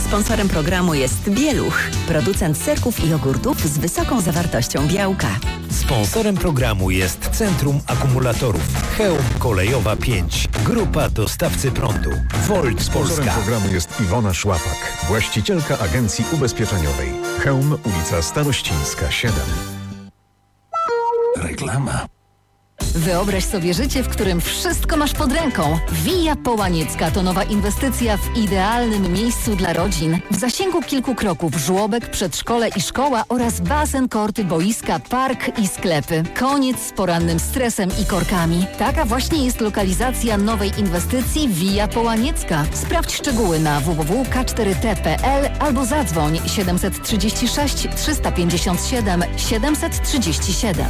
Sponsorem programu jest Bieluch, producent serków i jogurtów z wysoką zawartością białka. Sponsorem programu jest Centrum Akumulatorów Chełm Kolejowa 5, grupa dostawcy prądu, Volt Sponsorem Polska. programu jest Iwona Szłapak, właścicielka agencji ubezpieczeniowej. Chełm, ulica Starościńska 7. Reklama. Wyobraź sobie życie, w którym wszystko masz pod ręką. Via Połaniecka to nowa inwestycja w idealnym miejscu dla rodzin. W zasięgu kilku kroków żłobek, przedszkole i szkoła oraz basen, korty, boiska, park i sklepy. Koniec z porannym stresem i korkami. Taka właśnie jest lokalizacja nowej inwestycji Via Połaniecka. Sprawdź szczegóły na www.k4t.pl albo zadzwoń 736 357 737.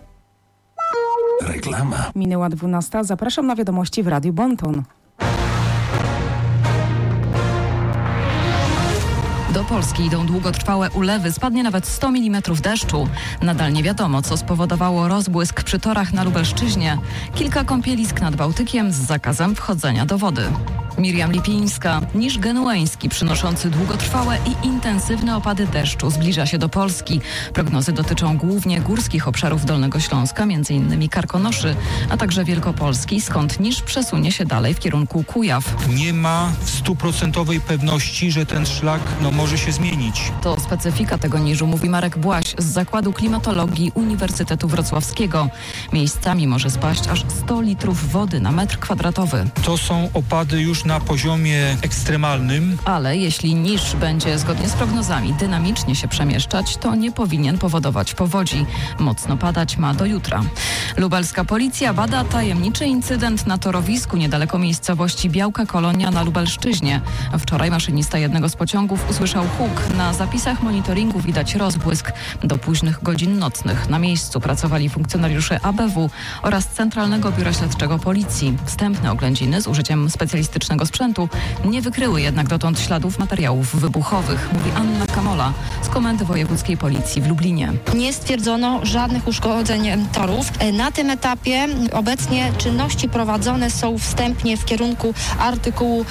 Reklama. Minęła 12. Zapraszam na wiadomości w Radiu Bonton. Do Polski idą długotrwałe ulewy, spadnie nawet 100 mm deszczu. Nadal nie wiadomo, co spowodowało rozbłysk przy torach na Lubelszczyźnie. Kilka kąpielisk nad Bałtykiem z zakazem wchodzenia do wody. Miriam Lipińska. Niż genueński przynoszący długotrwałe i intensywne opady deszczu zbliża się do Polski. Prognozy dotyczą głównie górskich obszarów Dolnego Śląska, m.in. Karkonoszy, a także Wielkopolski, skąd niż przesunie się dalej w kierunku Kujaw. Nie ma 100% pewności, że ten szlak może się zmienić. To specyfika tego niżu, mówi Marek Błaś z Zakładu Klimatologii Uniwersytetu Wrocławskiego. Miejscami może spaść aż 100 litrów wody na metr kwadratowy. To są opady już na poziomie ekstremalnym. Ale jeśli niż będzie zgodnie z prognozami dynamicznie się przemieszczać, to nie powinien powodować powodzi. Mocno padać ma do jutra. Lubelska policja bada tajemniczy incydent na torowisku niedaleko miejscowości Białka Kolonia na Lubelszczyźnie. Wczoraj maszynista jednego z pociągów usłyszał huk. Na zapisach monitoringu widać rozbłysk. Do późnych godzin nocnych na miejscu pracowali funkcjonariusze ABW oraz Centralnego Biura Śledczego Policji. Wstępne oględziny z użyciem specjalistycznego sprzętu nie wykryły jednak dotąd śladów materiałów wybuchowych, mówi Anna Kamola z Komendy Wojewódzkiej Policji w Lublinie. Nie stwierdzono żadnych uszkodzeń torów. Na tym etapie obecnie czynności prowadzone są wstępnie w kierunku artykułu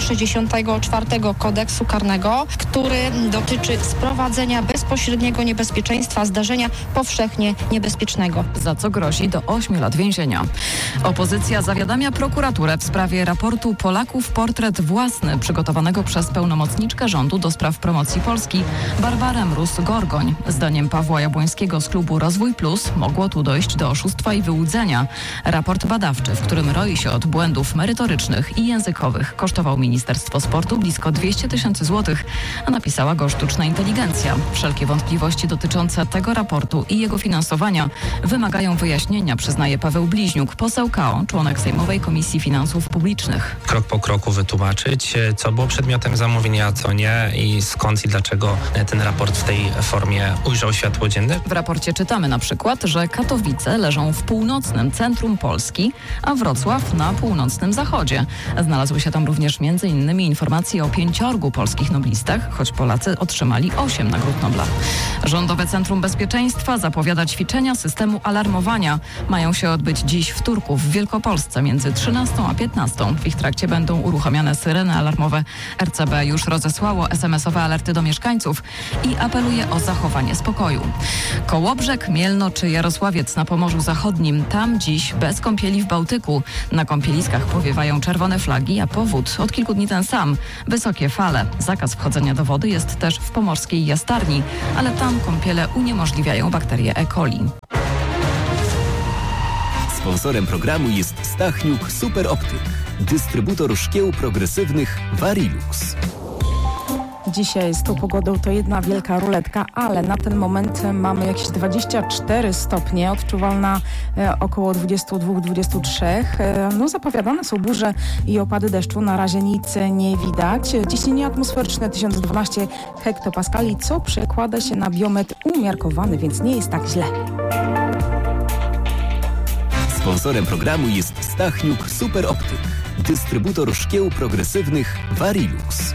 164 Kodeksu Karnego, który dotyczy sprowadzenia bezpośredniego niebezpieczeństwa zdarzenia powszechnie niebezpiecznego. Za co grozi do 8 lat więzienia. Opozycja zawiadamia prokuraturę w sprawie raportu Polaków Portret Własny przygotowanego przez pełnomocniczkę rządu do spraw promocji Polski Barbarę Mróz-Gorgoń. Zdaniem Pawła Jabłońskiego z klubu Rozwój Plus mogło tu dojść do oszustwa i wyłudzenia. Raport badawczy, w którym roi się od błędów merytorycznych i językowych, kosztował Ministerstwo Sportu blisko 200 000 złotych, a napisała go sztuczna inteligencja. Wszelkie wątpliwości dotyczące tego raportu i jego finansowania wymagają wyjaśnienia, przyznaje Paweł Bliźniuk, poseł KO, członek Sejmowej Komisji Finansów Publicznych. Krok po kroku wytłumaczyć, co było przedmiotem zamówienia, a co nie i skąd i dlaczego ten raport w tej formie ujrzał światło dzienne. W raporcie czytamy na przykład, że Katowice leżą w północnym centrum Polski, a Wrocław na północnym zachodzie. Znalazły się tam również m.in. informacje o 5 polskich noblistach, choć Polacy otrzymali 8 nagród Nobla. Rządowe Centrum Bezpieczeństwa zapowiada ćwiczenia systemu alarmowania. Mają się odbyć dziś w Turku w Wielkopolsce między 13 a 15. W ich trakcie będą uruchamiane syreny alarmowe. RCB już rozesłało SMS-owe alerty do mieszkańców i apeluje o zachowanie spokoju. Kołobrzeg, Mielno czy Jarosławiec na Pomorzu Zachodnim. Tam dziś bez kąpieli w Bałtyku. Na kąpieliskach powiewają czerwone flagi, a powód od kilku dni ten sam. Wysokie fale. Zakaz wchodzenia do wody jest też w pomorskiej Jastarni, ale tam kąpiele uniemożliwiają bakterie E. coli. Sponsorem programu jest Stachniuk Super Optyk, dystrybutor szkieł progresywnych Varilux. Dzisiaj z tą pogodą to jedna wielka ruletka, ale na ten moment mamy jakieś 24 stopnie, odczuwalna około 22-23. No, zapowiadane są burze i opady deszczu, na razie nic nie widać. Ciśnienie atmosferyczne 1012 hektopaskali, co przekłada się na biometr umiarkowany, więc nie jest tak źle. Sponsorem programu jest Stachniuk Super Optyk, dystrybutor szkieł progresywnych Varilux.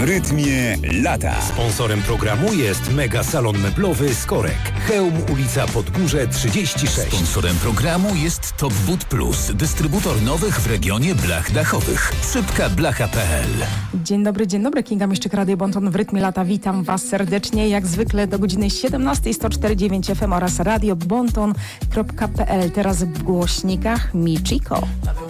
W rytmie lata. Sponsorem programu jest Mega Salon Meblowy Skorek. Chełm, ulica Podgórze 36. Sponsorem programu jest Top Wood Plus, dystrybutor nowych w regionie blach dachowych. Szybka blacha.pl. Dzień dobry, Kinga Mieszczyk, Radio Bonton w rytmie lata. Witam Was serdecznie, jak zwykle do godziny 17, 104,9 FM oraz radiobonton.pl. Teraz w głośnikach Michiko.